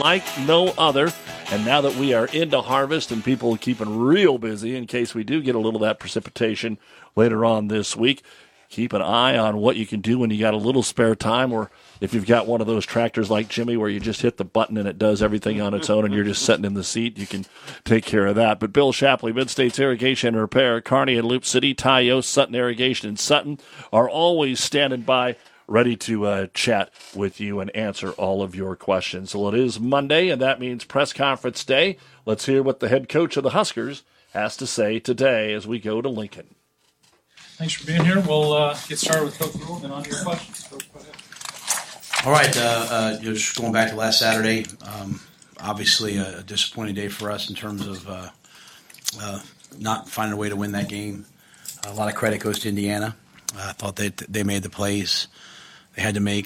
like no other. And now that we are into harvest and people are keeping real busy in case we do get a little of that precipitation later on this week, keep an eye on what you can do when you got a little spare time, or if you've got one of those tractors like Jimmy where you just hit the button and it does everything on its own and you're just sitting in the seat, you can take care of that. But Bill Shapley, Mid-States Irrigation and Repair, Kearney and Loop City, Tayo, Sutton Irrigation and Sutton are always standing by, ready to chat with you and answer all of your questions. Well, it is Monday, and that means press conference day. Let's hear what the head coach of the Huskers has to say today as we go to Lincoln. Thanks for being here. We'll get started with Coach Rule and on to your questions. Coach, go ahead. All right, just going back to last Saturday, obviously a disappointing day for us in terms of not finding a way to win that game. A lot of credit goes to Indiana. I thought they made the plays they had to make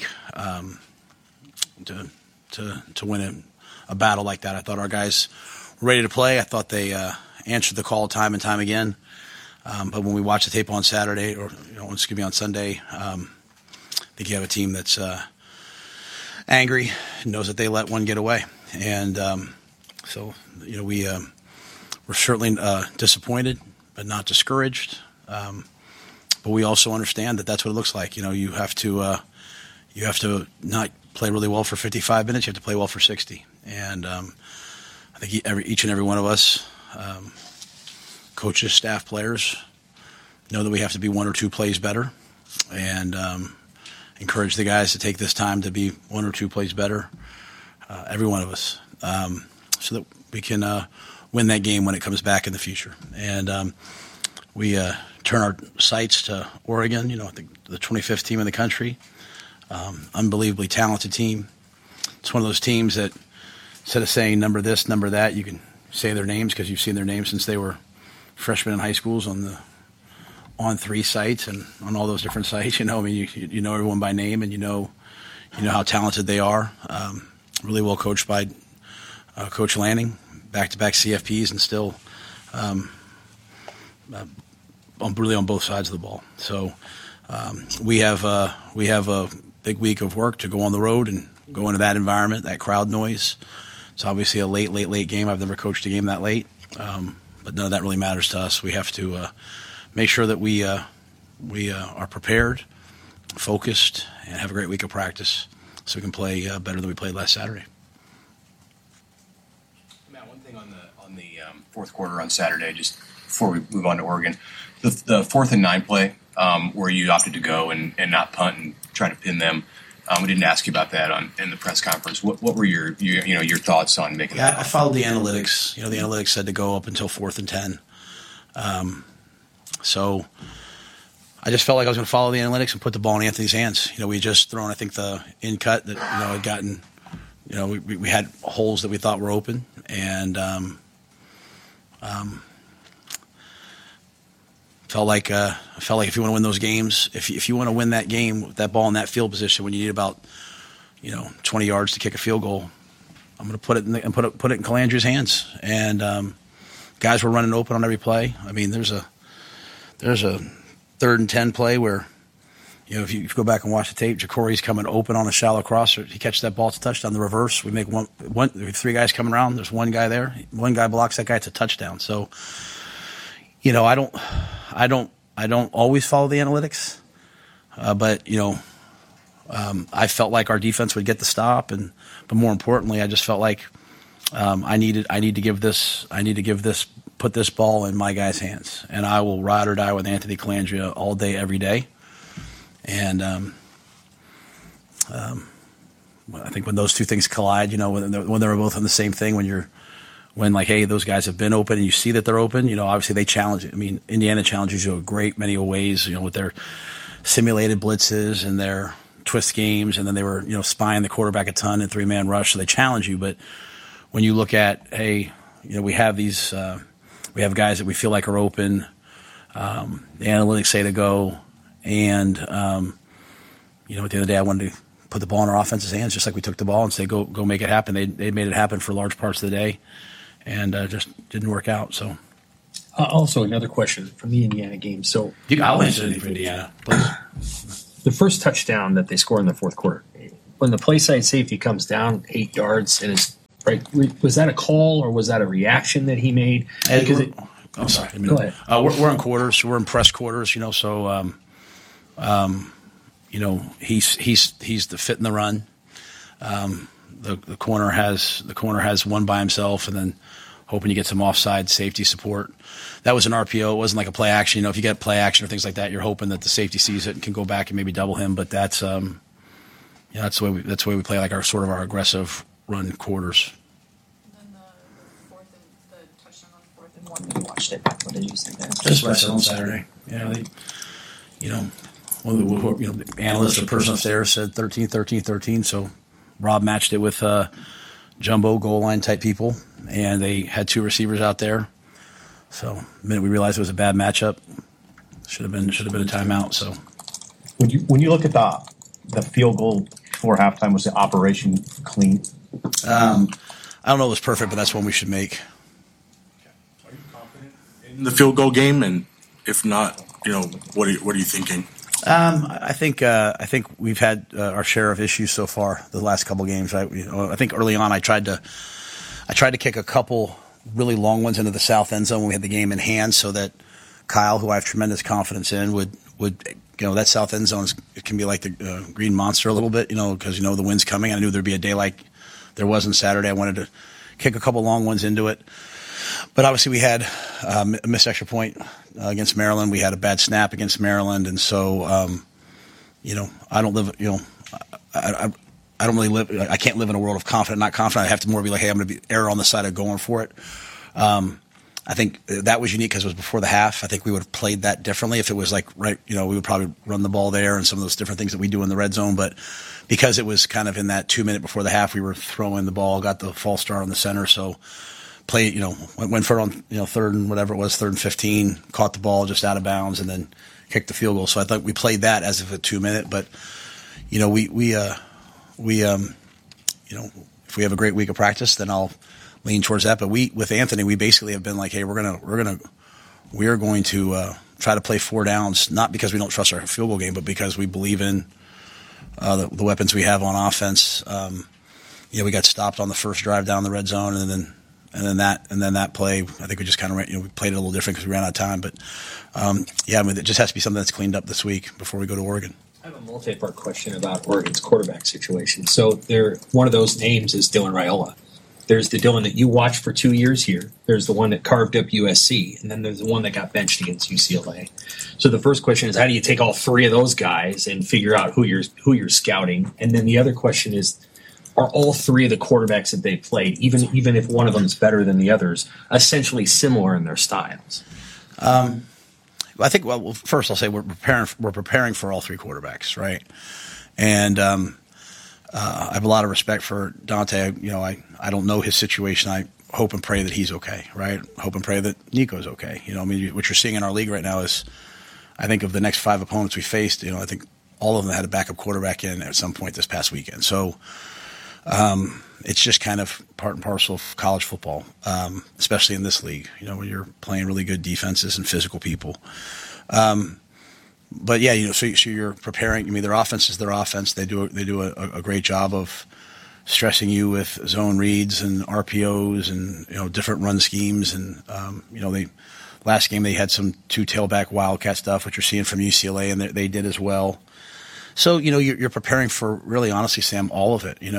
to win a battle like that. I thought our guys were ready to play. I thought they answered the call time and time again. But when we watch the tape on Saturday, or on Sunday, I think you have a team that's angry, knows that they let one get away, and so we're certainly disappointed, but not discouraged. But we also understand that that's what it looks like. You have to not play really well for 55 minutes. You have to play well for 60. And I think each and every one of us, coaches, staff, players, know that we have to be one or two plays better, and encourage the guys to take this time to be one or two plays better, every one of us, so that we can win that game when it comes back in the future. And we turn our sights to Oregon, the 25th team in the country, unbelievably talented team. It's one of those teams that instead of saying number this, number that, you can say their names because you've seen their names since they were freshmen in high schools on the On3 sites and on all those different sites. You know everyone by name, and you know how talented they are. Really well coached by Coach Lanning, back-to-back CFPs, and still really on both sides of the ball. So we have a big week of work to go on the road and go into that environment, that crowd noise. It's obviously a late game. I've never coached a game that late, but none of that really matters to us. We have to make sure that we are prepared, focused, and have a great week of practice so we can play better than we played last Saturday. Matt, one thing on the fourth quarter on Saturday, just before we move on to Oregon, the 4th and 9 play where you opted to go and not punt and try to pin them. We didn't ask you about that in the press conference. What were your thoughts on making that? I followed the analytics. The analytics said to go up until 4th and 10. So I just felt like I was going to follow the analytics and put the ball in Anthony's hands. We had just thrown, I think, the in cut that had gotten. We had holes that we thought were open, and felt like if you want to win those games, if you want to win that game with that ball in that field position when you need about 20 yards to kick a field goal, I'm going to put it in Calandri's hands. And guys were running open on every play. I mean, there's a 3rd and 10 play where if you go back and watch the tape, Jacory's coming open on a shallow crosser. He catches that ball, it's a touchdown. The reverse, we make one. There are 3 guys coming around. There's one guy there. One guy blocks that guy. It's a touchdown. So. I don't always follow the analytics, but I felt like our defense would get the stop, but more importantly, I just felt like I need to put this ball in my guys' hands, and I will ride or die with Anthony Calandria all day, every day. And I think when those two things collide, when they're both on the same thing, when hey, those guys have been open and you see that they're open, obviously they challenge it. I mean, Indiana challenges you a great many ways, with their simulated blitzes and their twist games, and then they were, spying the quarterback a ton in 3-man rush, so they challenge you. But when you look at, hey, we have these, we have guys that we feel like are open, the analytics say to go, and, at the end of the day, I wanted to put the ball in our offense's hands, just like we took the ball and say, go make it happen. They made it happen for large parts of the day. And just didn't work out. So, also another question from the Indiana game. So I'll answer anything for Indiana, please. The first touchdown that they score in the fourth quarter, when the play side safety comes down 8 yards and is right? Was that a call or was that a reaction that he made? Because I'm sorry. Go ahead. We're in quarters. We're in press quarters. So he's the fit in the run. The corner has one by himself, and then hoping you get some offside safety support. That was an RPO. It wasn't like a play action. If you get play action or things like that, you're hoping that the safety sees it and can go back and maybe double him. But that's that's the way we play, like our aggressive run quarters. And then the touchdown on 4th and 1 when you watched it. What did you say there? Just what I said on Saturday. One of the analysts or person upstairs said 13. So Rob matched it with jumbo goal line type people, and they had 2 receivers out there. So the minute we realized it was a bad matchup, should have been a timeout. So when you look at the field goal before halftime, was the operation clean? I don't know if it was perfect, but that's one we should make. Are you confident in the field goal game? And if not, what are you thinking? I think we've had our share of issues so far the last couple games. Right? I think early on I tried to kick a couple really long ones into the south end zone when we had the game in hand, so that Kyle, who I have tremendous confidence in, would that south end zone it can be like the Green Monster a little bit, because the wind's coming. I knew there'd be a day like there was on Saturday. I wanted to kick a couple long ones into it. But obviously we had a missed extra point against Maryland. We had a bad snap against Maryland, and so I don't live. I don't really live. I can't live in a world of confident, not confident. I have to more be like, hey, I'm going to err on the side of going for it. I think that was unique because it was before the half. I think we would have played that differently if it was like we would probably run the ball there and some of those different things that we do in the red zone. But because it was kind of in that 2 minute before the half, we were throwing the ball, got the false start on the center, so. Went for it on, third and whatever it was, 3rd and 15, caught the ball just out of bounds and then kicked the field goal. So I thought we played that as if a 2 minute, but, if we have a great week of practice, then I'll lean towards that. But with Anthony, we basically have been like, hey, we're going to try to play 4 downs, not because we don't trust our field goal game, but because we believe in the weapons we have on offense. We got stopped on the first drive down the red zone, and then that play, I think we just kind of we played it a little different because we ran out of time. But it just has to be something that's cleaned up this week before we go to Oregon. I have a multi-part question about Oregon's quarterback situation. So one of those names is Dylan Raiola. There's the Dylan that you watched for 2 years here. There's the one that carved up USC, and then there's the one that got benched against UCLA. So the first question is, how do you take all 3 of those guys and figure out who you're scouting? And then the other question is, are all 3 of the quarterbacks that they played, even if one of them is better than the others, essentially similar in their styles? I think. Well, first I'll say we're preparing for all 3 quarterbacks, right? And I have a lot of respect for Dante. I don't know his situation. I hope and pray that he's okay, right? Hope and pray that Nico's okay. What you're seeing in our league right now is, I think of the next 5 opponents we faced, I think all of them had a backup quarterback in at some point this past weekend. So. It's just kind of part and parcel of college football, especially in this league, when you're playing really good defenses and physical people. But yeah, so you're preparing. Their offense is their offense. They do a great job of stressing you with zone reads and RPOs and different run schemes. And last game they had some 2 tailback wildcat stuff, which you're seeing from UCLA, and they did as well. So you're preparing for, really honestly, Sam, all of it.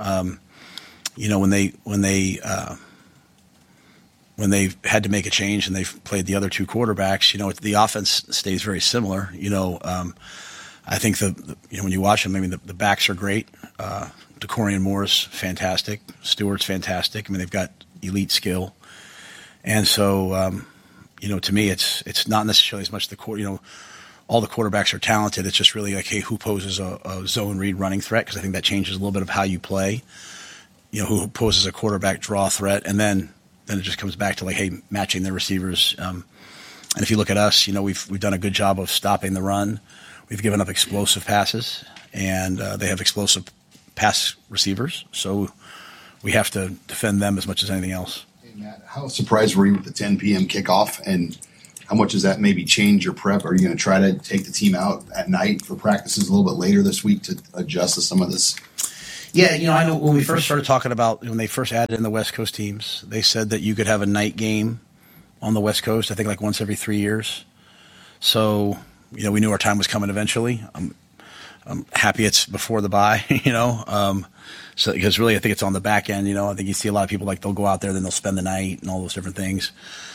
When they had to make a change and they've played the other 2 quarterbacks, the offense stays very similar. I think when you watch them, the backs are great. DeCorian Moore's fantastic. Stewart's fantastic. They've got elite skill, and so to me, it's not necessarily as much the core. All the quarterbacks are talented. It's just really like, hey, who poses a zone read running threat? Because I think that changes a little bit of how you play. Who poses a quarterback draw threat, and then it just comes back to like, hey, matching their receivers. And if you look at us, we've done a good job of stopping the run. We've given up explosive passes, and they have explosive pass receivers. So we have to defend them as much as anything else. Hey, Matt, how surprised were you with the 10 p.m. kickoff, and how much does that maybe change your prep? Are you going to try to take the team out at night for practices a little bit later this week to adjust to some of this? Yeah, I know when we first started talking about when they first added in the West Coast teams, they said that you could have a night game on the West Coast. I think like once every 3 years. So we knew our time was coming eventually. I'm happy it's before the bye. So because really I think it's on the back end. I think you see a lot of people like they'll go out there, then they'll spend the night and all those different things.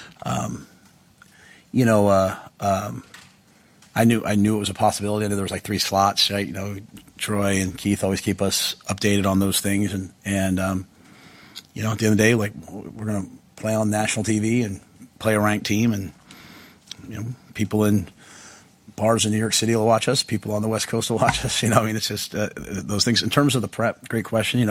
I knew it was a possibility. I knew there was like 3 slots, right? Troy and Keith always keep us updated on those things, and at the end of the day, like we're going to play on national TV and play a ranked team, and people in bars in New York City will watch us. People on the West Coast will watch us. It's just those things. In terms of the prep, great question.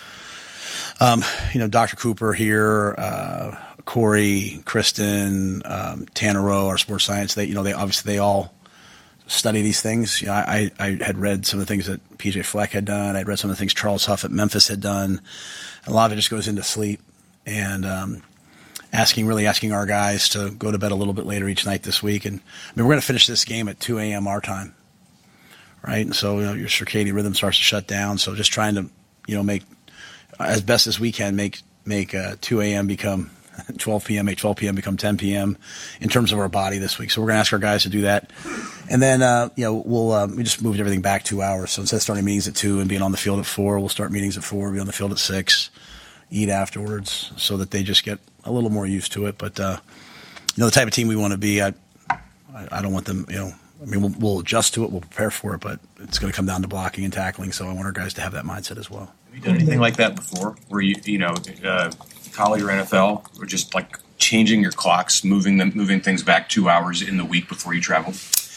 Dr. Cooper here, Corey, Kristen, Tanner Rowe, our sports science. They obviously they all study these things. I had read some of the things that PJ Fleck had done. I'd read some of the things Charles Huff at Memphis had done. A lot of it just goes into sleep and asking our guys to go to bed a little bit later each night this week. And we're going to finish this game at 2 a.m. our time, right? And so your circadian rhythm starts to shut down. So just trying to make as best as we can make 2 a.m. become 12 p.m., make 12 p.m. become 10 p.m. in terms of our body this week. So we're going to ask our guys to do that. And then, we just moved everything back 2 hours. So instead of starting meetings at 2 and being on the field at 4, we'll start meetings at 4, be on the field at 6, eat afterwards so that they just get a little more used to it. But, the type of team we want to be, I don't want them, we'll adjust to it, we'll prepare for it, but it's going to come down to blocking and tackling. So I want our guys to have that mindset as well. Have you done anything like that before where college or NFL, or just like changing your clocks, moving things back 2 hours in the week before you travel?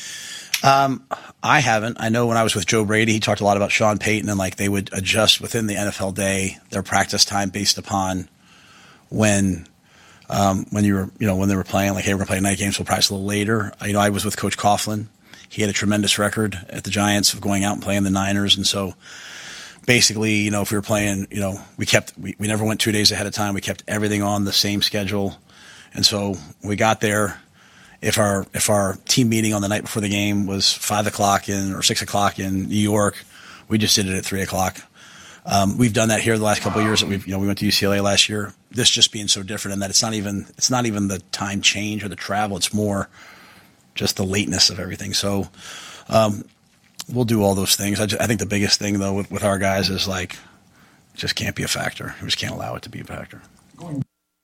I haven't. I know when I was with Joe Brady, he talked a lot about Sean Payton and like they would adjust within the NFL day their practice time based upon when they were playing. Like, hey, we're gonna play night games, we'll practice a little later. I was with Coach Coughlin. He had a tremendous record at the Giants of going out and playing the Niners, and so basically, if we were playing, we never went 2 days ahead of time. We kept everything on the same schedule. And so when we got there, if our team meeting on the night before the game was 5 o'clock or 6 o'clock in New York, we just did it at 3 o'clock. We've done that here the last couple of years that we went to UCLA last year. This just being so different in that it's not even the time change or the travel. It's more just the lateness of everything. So, we'll do all those things. I think the biggest thing, though, with our guys is like, it just can't be a factor. We just can't allow it to be a factor. All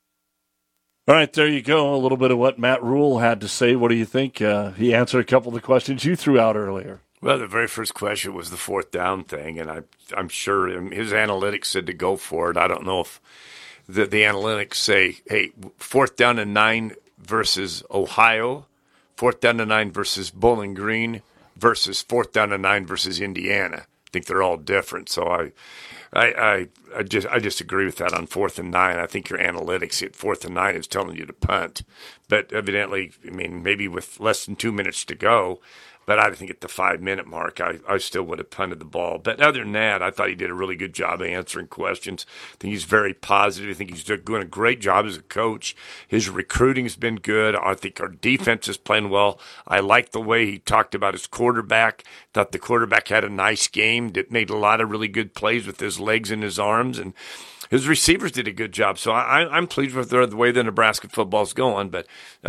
right, there you go. A little bit of what Matt Rule had to say. What do you think? He answered a couple of the questions you threw out earlier. Well, the very first question was the 4th down thing, and I'm sure his analytics said to go for it. I don't know if the analytics say, hey, 4th down and 9 versus Ohio, 4th down and 9 versus Bowling Green, versus 4th down and 9 versus Indiana. I think they're all different. So I just agree with that on 4th and 9. I think your analytics at 4th and 9 is telling you to punt, but evidently, maybe with less than 2 minutes to go. But I think at the 5-minute mark, I still would have punted the ball. But other than that, I thought he did a really good job of answering questions. I think he's very positive. I think he's doing a great job as a coach. His recruiting has been good. I think our defense is playing well. I like the way he talked about his quarterback. Thought the quarterback had a nice game. Made a lot of really good plays with his legs and his arms. And his receivers did a good job. So I'm pleased with the way the Nebraska football's going. But,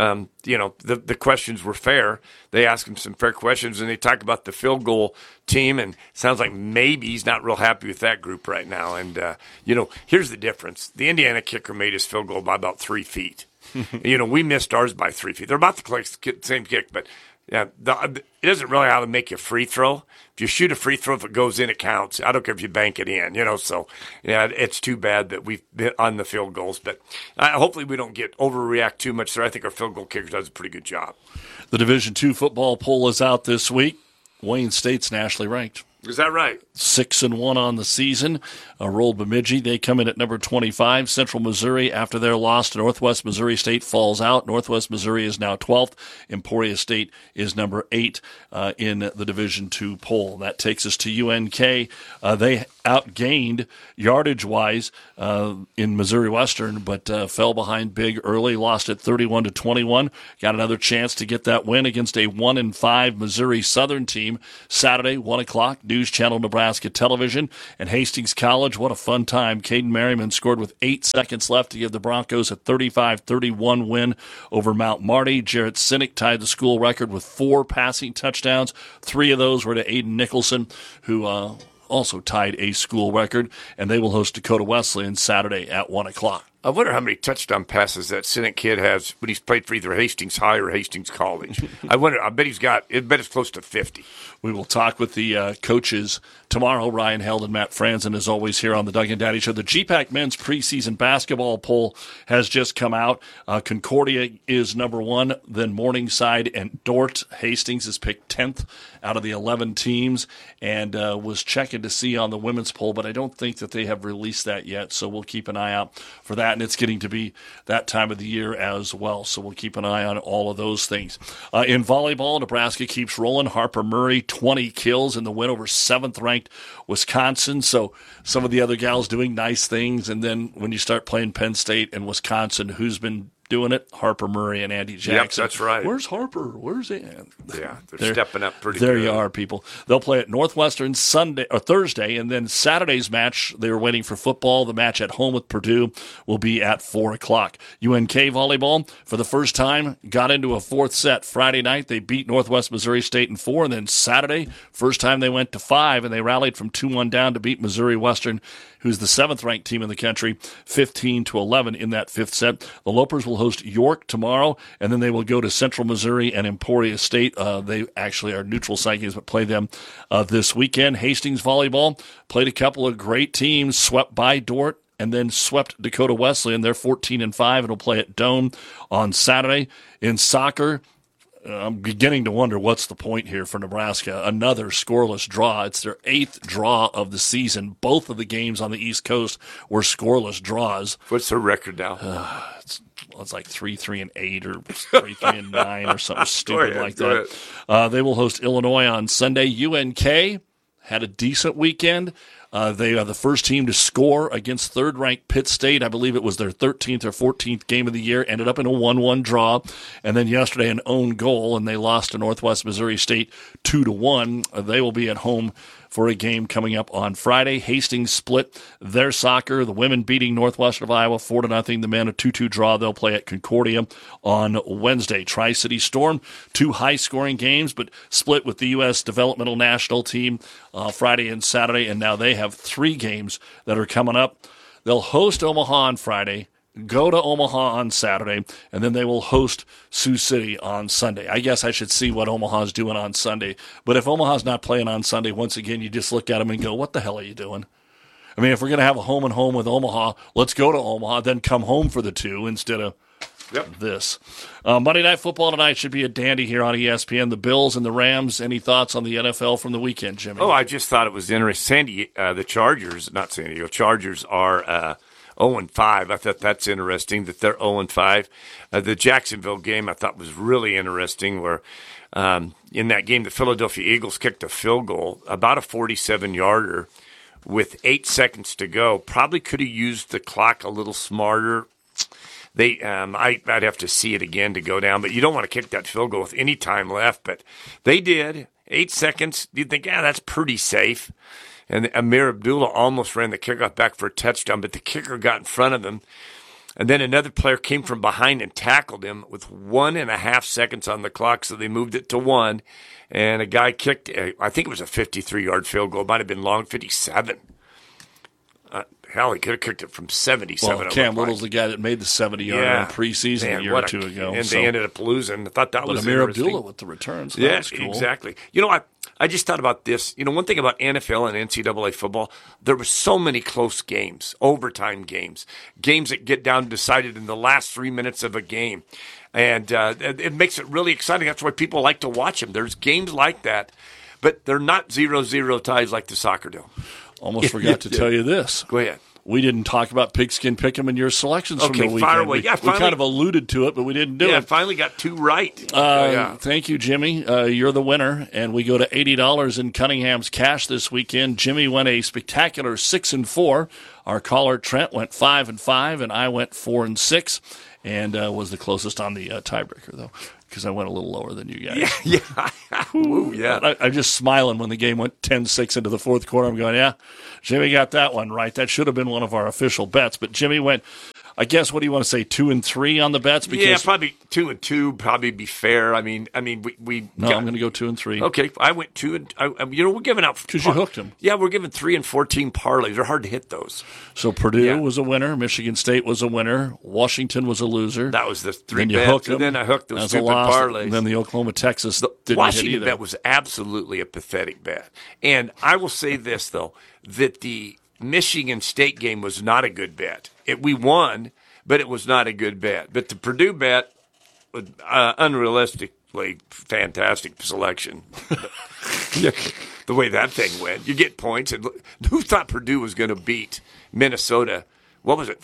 the questions were fair. They asked him some fair questions, and they talk about the field goal team, and it sounds like maybe he's not real happy with that group right now. And, here's the difference. The Indiana kicker made his field goal by about 3 feet. We missed ours by 3 feet. They're about the same kick, but yeah, it doesn't really how to make a free throw. If you shoot a free throw, if it goes in, it counts. I don't care if you bank it in, So, yeah, it's too bad that we've been on the field goals. But hopefully we don't overreact too much there. I think our field goal kicker does a pretty good job. The Division II football poll is out this week. Wayne State's nationally ranked. Is that right? 6-1 on the season. Rolled Bemidji, they come in at number 25. Central Missouri, after their loss to Northwest Missouri State, falls out. Northwest Missouri is now 12th. Emporia State is number 8 in the Division II poll. That takes us to UNK. They outgained yardage-wise in Missouri Western, but fell behind big early, lost at 31-21. Got another chance to get that win against a 1-5 Missouri Southern team Saturday, 1 o'clock, News Channel Nebraska. Nebraska television. And Hastings College, what a fun time. Caden Merriman scored with 8 seconds left to give the Broncos a 35-31 win over Mount Marty. Jarrett Sinek tied the school record with 4 passing touchdowns. 3 of those were to Aiden Nicholson, who also tied a school record. And they will host Dakota Wesleyan Saturday at 1 o'clock. I wonder how many touchdown passes that Sinek kid has when he's played for either Hastings High or Hastings College. I bet it's close to 50. We will talk with the coaches tomorrow. Ryan Held and Matt Franzen, as always, here on the Doug and Daddy Show. The GPAC men's preseason basketball poll has just come out. Concordia is number 1, then Morningside and Dordt. Hastings is picked 10th out of the 11 teams, and was checking to see on the women's poll, but I don't think that they have released that yet, so we'll keep an eye out for that, and it's getting to be that time of the year as well, so we'll keep an eye on all of those things. In volleyball, Nebraska keeps rolling. Harper Murray, 20 kills in the win over 7th-ranked Wisconsin. So some of the other gals doing nice things. And then when you start playing Penn State and Wisconsin, who's been doing it? Harper Murray and Andy Jackson. Yep, that's right. Where's Harper? Where's Ann? Yeah, they're stepping up pretty there good. There you are, people. They'll play at Northwestern Thursday, and then Saturday's match, they were waiting for football. The match at home with Purdue will be at 4 o'clock. UNK volleyball, for the first time, got into a 4th set. Friday night, they beat Northwest Missouri State in 4, and then Saturday, first time they went to 5, and they rallied from 2-1 down to beat Missouri Western, who's the 7th-ranked team in the country, 15-11 in that 5th set. The Lopers will host York tomorrow, and then they will go to Central Missouri and Emporia State. They actually are neutral site games, but play them this weekend. Hastings volleyball played a couple of great teams, swept by Dordt, and then swept Dakota Wesleyan. They're 14-5 and will play at Dome on Saturday. In soccer, I'm beginning to wonder what's the point here for Nebraska. Another scoreless draw. It's their 8th draw of the season. Both of the games on the East Coast were scoreless draws. What's their record now? It's like 3-3-8 or 3-3-9 or something stupid like that. They will host Illinois on Sunday. UNK had a decent weekend. They are the first team to score against 3rd-ranked Pitt State. I believe it was their 13th or 14th game of the year. Ended up in a 1-1 draw. And then yesterday an own goal, and they lost to Northwest Missouri State 2-1. They will be at home for a game coming up on Friday. Hastings split their soccer. The women beating Northwestern of Iowa 4-0. The men a 2-2 draw. They'll play at Concordia on Wednesday. Tri-City Storm, 2 high-scoring games, but split with the U.S. Developmental National Team Friday and Saturday, and now they have 3 games that are coming up. They'll host Omaha on Friday, go to Omaha on Saturday, and then they will host Sioux City on Sunday. I guess I should see what Omaha's doing on Sunday. But if Omaha's not playing on Sunday, once again, you just look at them and go, what the hell are you doing? I mean, if we're going to have a home-and-home with Omaha, let's go to Omaha, then come home for the 2 instead of this. Monday Night Football tonight should be a dandy here on ESPN. The Bills and the Rams. Any thoughts on the NFL from the weekend, Jimmy? Oh, I just thought it was interesting. The Chargers are 0-5. I thought that's interesting that they're 0-5. The Jacksonville game I thought was really interesting where in that game the Philadelphia Eagles kicked a field goal, about a 47-yarder with 8 seconds to go. Probably could have used the clock a little smarter. I'd have to see it again to go down, but you don't want to kick that field goal with any time left. But they did. 8 seconds. You'd think, that's pretty safe. And Amir Abdullah almost ran the kickoff back for a touchdown, but the kicker got in front of him. And then another player came from behind and tackled him with 1.5 seconds on the clock, so they moved it to 1. And a guy kicked, I think it was a 53-yard field goal. It might have been long, 57. Hell, he could have kicked it from 77. Well, Cam Little's the guy that made the 70-yard in preseason a year or 2 ago. And they ended up losing. I thought that was Amir interesting. Abdullah with the returns. Yeah, was cool. Exactly. I just thought about this. One thing about NFL and NCAA football, there were so many close games, overtime games that get down decided in the last 3 minutes of a game. And it makes it really exciting. That's why people like to watch them. There's games like that, but they're not 0-0 ties like the soccer do. Almost forgot to tell you this. Go ahead. We didn't talk about Pigskin Pick'em and your selections from the weekend. Fire away. We kind of alluded to it, but we didn't do it. Yeah, finally got 2 right. Thank you, Jimmy. You're the winner, and we go to $80 in Cunningham's cash this weekend. Jimmy went a spectacular 6-4. Our caller Trent went 5-5, and I went 4-6, and was the closest on the tiebreaker, though. because I went a little lower than you guys. Yeah. Ooh, yeah. I'm just smiling when the game went 10-6 into the fourth quarter. I'm going, yeah, Jimmy got that one right. That should have been one of our official bets. But Jimmy went, I guess, what do you want to say, 2-3 on the bets? Because yeah, probably 2-2. Probably be fair. I mean, we. No, I'm going to go 2-3. Okay, I went 2 and we're giving out because you hooked him. Yeah, we're giving 3 and 14 parlays. They're hard to hit those. So Purdue was a winner. Michigan State was a winner. Washington was a loser. That was the 3 then bets. You hooked and then I hooked those As stupid parlays. And then the Oklahoma Texas didn't Washington hit either. bet was absolutely a pathetic bet. And I will say this though, that the Michigan State game was not a good bet. We won, but it was not a good bet. But the Purdue bet was unrealistically fantastic selection. The way that thing went. You get points. And who thought Purdue was going to beat Minnesota? What was it,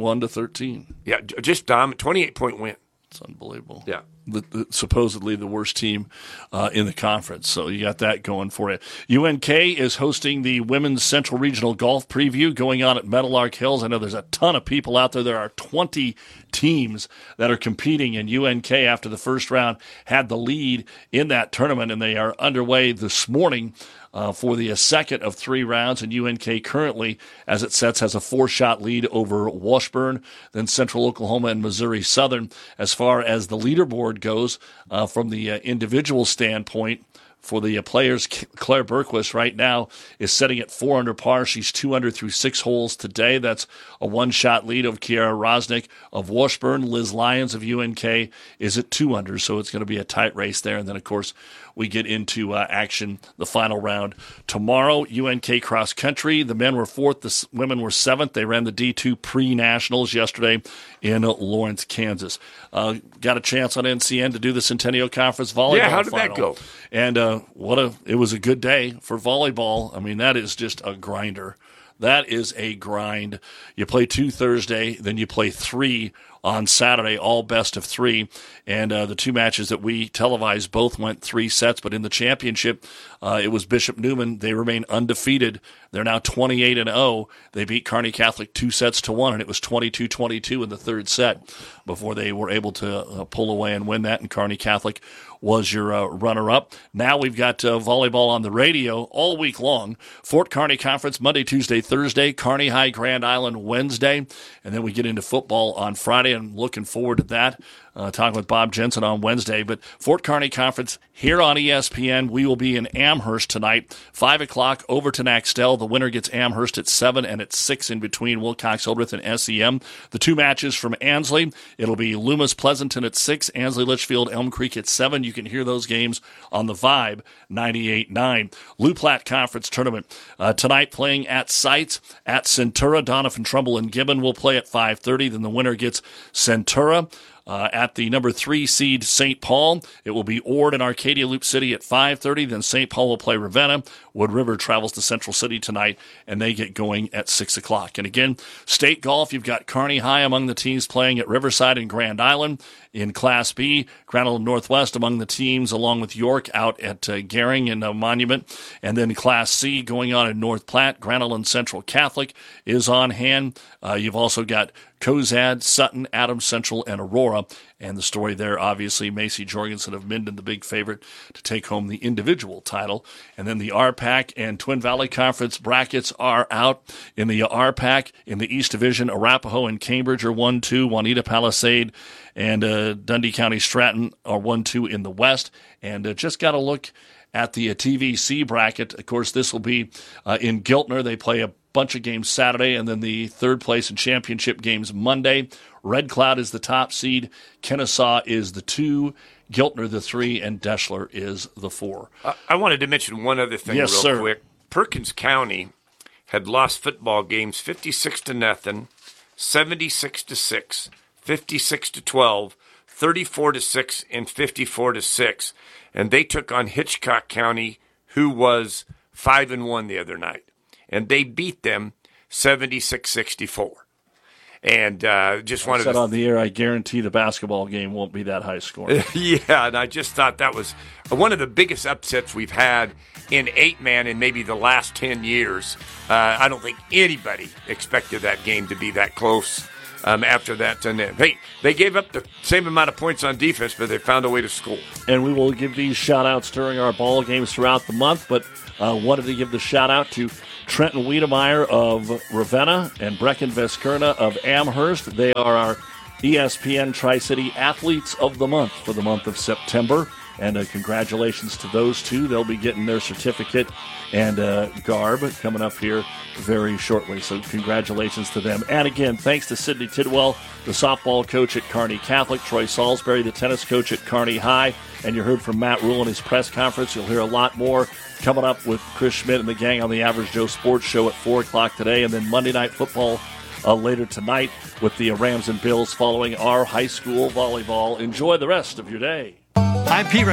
41-13? Yeah, just dominant, 28-point win. It's unbelievable. Yeah. Supposedly the worst team in the conference. So you got that going for you. UNK is hosting the Women's Central Regional Golf Preview going on at Meadowlark Hills. I know there's a ton of people out there. There are 20 teams that are competing, and UNK, after the first round, had the lead in that tournament, and they are underway this morning for the second of 3 rounds. And UNK currently, as it sets, has a 4-shot lead over Washburn, then Central Oklahoma and Missouri Southern. As far as the leaderboard goes, from the individual standpoint, for the players, Claire Berquist right now is setting at 4 under par. She's 2 under through 6 holes today. That's a 1-shot lead of Kiara Rosnick of Washburn. Liz Lyons of UNK is at 2 under, so it's going to be a tight race there. And then, of course, we get into action, the final round tomorrow. UNK cross country. The men were 4th. The women were 7th. They ran the D2 pre-nationals yesterday in Lawrence, Kansas. Got a chance on NCN to do the Centennial Conference volleyball. Yeah, how did final. that go? And it was a good day for volleyball. I mean, that is just a grinder. That is a grind. You play 2 Thursday, then you play 3 on Saturday, all best of 3. And the 2 matches that we televised both went 3 sets. But in the championship, it was Bishop Neumann. They remain undefeated. They're now 28-0. They beat Kearney Catholic 2-1, and it was 22-22 in the 3rd set before they were able to pull away and win that. And Kearney Catholic was your runner-up. Now we've got volleyball on the radio all week long. Fort Kearney Conference Monday, Tuesday, Thursday. Kearney High Grand Island Wednesday. And then we get into football on Friday. I'm looking forward to that. Talking with Bob Jensen on Wednesday. But Fort Kearney Conference here on ESPN. We will be in Amherst tonight, 5 o'clock, Overton Axtell. The winner gets Amherst at 7 and at 6 in between Wilcox Hildreth and SEM. The 2 matches from Ansley, it'll be Loomis Pleasanton at 6, Ansley Litchfield Elm Creek at 7. You can hear those games on the Vibe 98.9. Lou Platte Conference Tournament tonight, playing at sites at Centura. Donovan, Trumbull, and Gibbon will play at 5:30. Then the winner gets Centura. At the number 3 seed St. Paul, it will be Ord and Arcadia Loop City at 5:30. Then St. Paul will play Ravenna. Wood River travels to Central City tonight, and they get going at 6 o'clock. And again, state golf, you've got Kearney High among the teams playing at Riverside and Grand Island. In Class B, Grand Island Northwest among the teams, along with York out at Gehring and Monument. And then Class C going on in North Platte. Grand Island Central Catholic is on hand. You've also got Cozad, Sutton, Adams Central, and Aurora. And the story there, obviously, Macy Jorgensen of Minden, the big favorite to take home the individual title. And then the RPAC and Twin Valley Conference brackets are out. In the RPAC, in the East Division, Arapahoe and Cambridge are 1-2. Juanita Palisade and Dundee County Stratton are 1-2 in the West. And just got to look at the TVC bracket. Of course, this will be in Giltner. They play a bunch of games Saturday, and then the 3rd place and championship games Monday. Red Cloud is the top seed. Kennesaw is the 2. Giltner the 3, and Deschler is the 4. I wanted to mention one other thing real quick. Perkins County had lost football games 56-0, 76-6, 56-12, 34-6, and 54-6. And they took on Hitchcock County, who was 5-1 the other night. And they beat them 76-64. And just wanted to... on the air, I guarantee the basketball game won't be that high scoring. Yeah, and I just thought that was one of the biggest upsets we've had in 8-man in maybe the last 10 years. I don't think anybody expected that game to be that close. after that. And hey, they gave up the same amount of points on defense, but they found a way to score. And we will give these shout-outs during our ball games throughout the month, but wanted to give the shout-out to Trenton Wiedemeyer of Ravenna and Brecken Veskerna of Amherst. They are our ESPN Tri-City Athletes of the Month for the month of September. And congratulations to those two. They'll be getting their certificate and garb coming up here very shortly. So congratulations to them. And again, thanks to Sidney Tidwell, the softball coach at Kearney Catholic, Troy Salisbury, the tennis coach at Kearney High. And you heard from Matt Rule in his press conference. You'll hear a lot more coming up with Chris Schmidt and the gang on the Average Joe Sports Show at 4 o'clock today. And then Monday Night Football later tonight with the Rams and Bills following our high school volleyball. Enjoy the rest of your day. I'm Pete